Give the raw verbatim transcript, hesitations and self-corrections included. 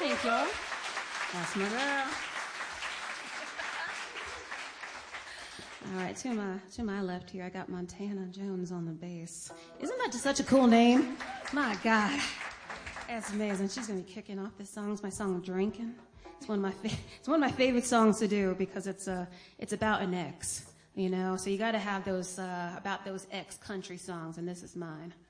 Thank you. That's my girl. All right, to my to my left here, I got Montana Jones on the bass. Isn't that just such a cool name? My God, that's amazing. She's gonna be kicking off this song. It's my song "Drinking." It's one of my fa- it's one of my favorite songs to do because it's uh it's about an ex, you know. So you got to have those uh, about those ex country songs, and this is mine.